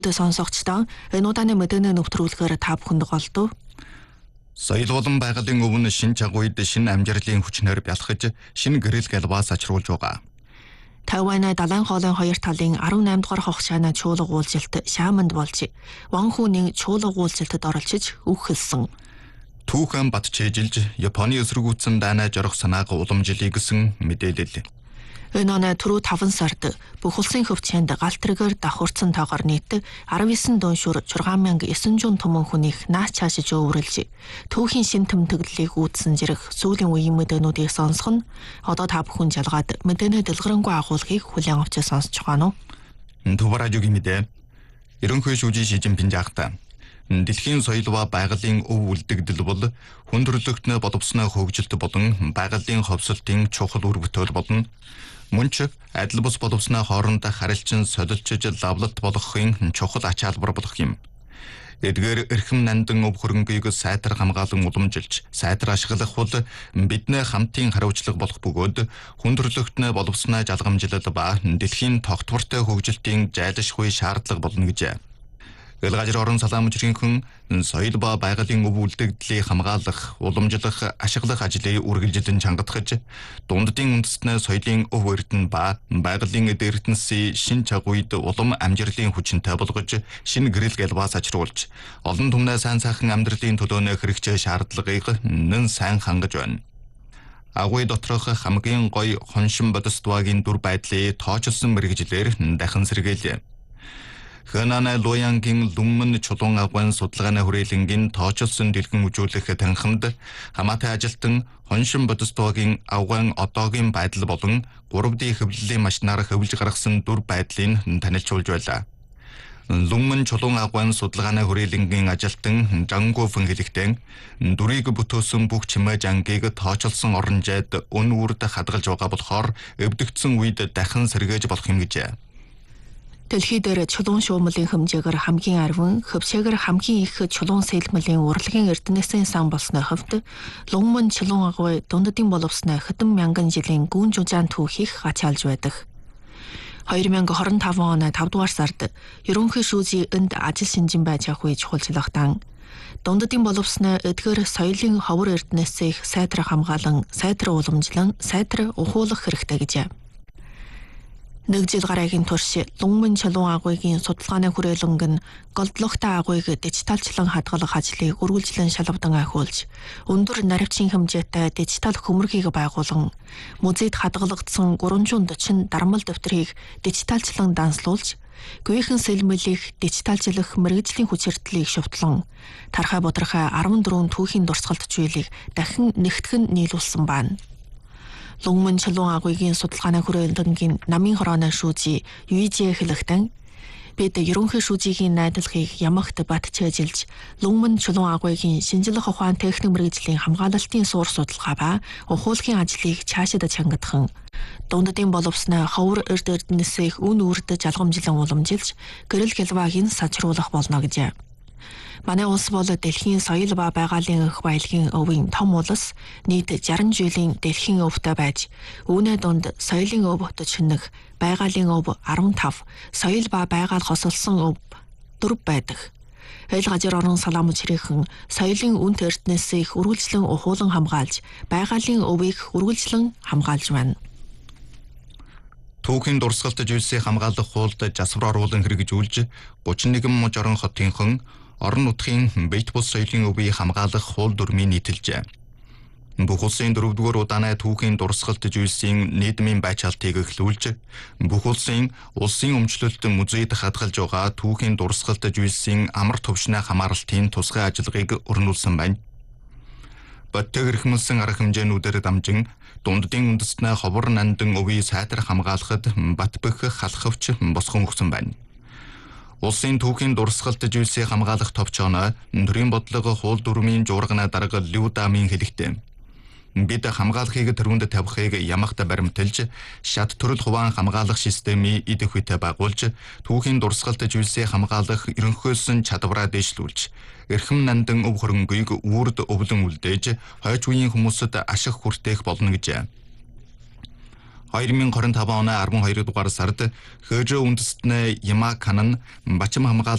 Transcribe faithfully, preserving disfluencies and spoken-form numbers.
Сонсогчдоо энэ удааны мэдээний нэвтрүүлгээр та бүхэнд голдов. Соёл болон байгалийн өвн шин чагуйд шин амжирлын хүчнээр бялхаж шин гэрэл галбаас ачруулж байгаа. Тайваны далайн хоолойн хоёр талын арван дугаар хогшааны чуулга уулзалт Шааманд болж Ванхүүний чуулга уулзалтад оролцож үхэлсэн. Түүхэн бат чэжилж Японы эсрэгүүцэн дайна жорох санаага уламжилъя гэсэн мэдээлэл. Энэ оны түрүү таван сард бүх улсын хөвчөнд галтрэгээр давхурцсан тоогоор нийт арван девять дууншуур шургаан мянга девятьсот түмэн хүнийх наач чаашиж өвөрлж түүхийн шин тэмдэглэлийг үүдсэн зэрэг сүүлийн үеийн мэдээнүүдийг сонсох нь одоо та бүхэн жалгаад мэдээний дэлгэрэнгүй агуулгыг хүлээн авч сонсож байгаа нь. Түбэр радиогийн мэдээ. Ерөнхий шүүжийн Шижинпин жаахта. Дэлхийн соёл ба байгалийн өв үлдэгдэл бол хүндрэлтний боловсны хөгжилт болон байгалийн ховсолтын чухал үр бүтээл болно. Мөн ч адил бус боловсны хоорондох харилцан солилцож лавлалт болгохын чухал ач холбогдол болох юм. Эдгээр эрхэм нандан өв хөрөнгийг сайтар хамгаалan уламжилж, сайтар ашиглах бол бидний хамтын хариуцлага болох бөгөөд хүндрэлтний боловсны жалгамжлал ба дэлхийн тогтвортой хөгжилтийн зайлшгүй шаардлага болно гэж. Элгажир орон салаам жиргэнхэн соёл ба байгалийн өв үлдэгдлийг хамгаалах, уламжлах, ашиглах ажлыг үргэлжилэн чангатгаж, дунддын үндэстний соёлын өв эрдэнэ ба байгалийн эрдэнэсийн шин чагуйд улам амжирлын хүчинтэй болгож, шин гэрэл галбаас ачруулж, олон түмний сайн сайхан амьдралын төлөөнөө хэрэгжих шаардлагыг нэн сайн хангаж байна. Агуй доторх хамгийн гоё хоншин бодисдвагийн дүр байдлыг тоочилсон мэргэжлэр дахин сэргээлээ. Хэнанай Лоянгийн Лүмэн чулуун агуйн судалгааны хүрээлэнгийн тоочилсон дэлгэн үзүүлэх танхимд хамаатай ажилтан хоншин бодисдвагийн агуйн одоогийн байдал болон гурав ди хэвлэлийн машинаар хөвлөж гаргасан дүр байдлыг танилцуулж байлаа. Лүмэн чулуун агуйн судалгааны хүрээлэнгийн ажилтан Жангофэн хэлэхдээ дүрийг бүтөөсөн бүх чимээ жангийг тоочилсон оронжайд өн үрд хадгалж байгаа болохоор өвдөгдсөн үед дахин сэргээж болох юм гэжээ. Дэлхий дээр чулуун шуумлын хэмжээгээр хамгийн арвин, хөвшөөгөр хамгийн их чулуун сэлмэлийн урлагийн эрдэнэсийн сан болсны хувьд Лүмэн чулуун агуй дунддын боловсны хэдэн мянган жилийн гүн жужаан түүхийг ачаалж байдаг. две тысячи двадцать пять оны тавд дугаар сард ерөнхий шүүжийн энд ажил шинжин байж авах үе чухалчлагтан дунддын боловсны эдгээр соёлын ховор эрдэнэсийг сайтар хамгаалan, сайтар уламжлан, сайтар ухуулах хэрэгтэй гэжээ. Нэг жил гарагийн турш Лүмэн чулуун агуйгийн судалгааны хүрээлэнг нь голдлогтой агуйг дижиталчлан хадгалах ажлыг үргэлжлэн шалгавдан ахиулж, өндөр наривчин хэмжээтэй дижитал хөмөргийг байгуулан, музейд хадгалагдсан гурван зуун forty дармал дэвтрийг дижиталчлан данслуулж, гүйхэн сэлмэлийг дижиталжлах мэргэжлийн хүч хэрдлийг шувтлан, тархай бодрохой fourteen түүхийн дурсгалт зүйлийг дахин нэгтгэн нийлүүлсэн байна. Лүмэн чулуун агуйгийн судалгааны хүрээлэнгийн намын хорооны шүүжий Юйжэ хэлэхдээ бид ерөнхий шүүжигийн найдварыг ямагт бат чэжилж Лүмэн чулуун агуйгийн шинжлэх ухаан техник мэргэжлийн хамгаалалтын суур судалгаа ба ухуулгын ажлыг цаашид чангадхан дунддын боловсны ховор эрд эрдэнэсийг үн үрд жалгамжлан уламжилж гэрэл галбааг нь сачруулах болно гэжээ. Манай улс бол дэлхийн соёл ба байгалийн эх баялагын өвийн том улс, нийт sixty жилийн дэлхийн өвтэй байж, үүний дунд соёлын өв төчнөх, байгалийн өв fifteen, соёл ба байгаль хосолсон өв four байдаг. Элгажир орон салаам чирээхэн соёлын үнэт эрдэнэсийг үргэлжлэн ухуулан хамгаалж, байгалийн өвийг үргэлжлэн хамгаалж байна. Түүхийн дурсгалт зүйлсийг хамгаалах хуульд засвар оруулан хэрэгжүүлж, thirty-one муж орон хотынхон орон нутгийн бэйт бус соёлын өвийг хамгаалах хууль дүрмийн нийтэлжээ. Бүх улсын дөрөвдүгээр удааны түүхийн дурсгалт зүйлсийн нийгмийн байцаалтыг эхлүүлж, бүх улсын улсын өмчлөлт музейд хадгалж байгаа түүхийн дурсгалт зүйлсийн амар төвшний хамааралтын тусгай ажиллагааг өрнүүлсэн байна. Боттог эрхэмлсэн арга хэмжээнүүдээр дамжин дунддын үндэстний ховор нандан өвийг сайтар хамгаалахад бат бөх халахвч босгон өгсөн байна. Улсын түүхийн дурсгалт зүйлсийг хамгаалах товчооноо төрийн бодлого хууль дүрмийн жуурганы дарга Лүдамын хэлэхдээ бид хамгаалахыг тэрүүнд тавихыг ямагт баримталж, шат төрөл хуваан хамгаалах системийг идэх үедээ байгуулж, түүхийн дурсгалт зүйлсийг хамгаалах ерөнхийлсөн чадвараа дэвшлүүлж, эрхэм нандан өв хөрөнгөийг үрд өвлөн үлдээж, хойч үеийн хүмүүсд ашиг хүртээх болно гэжээ. twenty twenty-five оны twelve дугаар сард Хөөжөө үндэстний Ямакан нь Бачим хамгаалах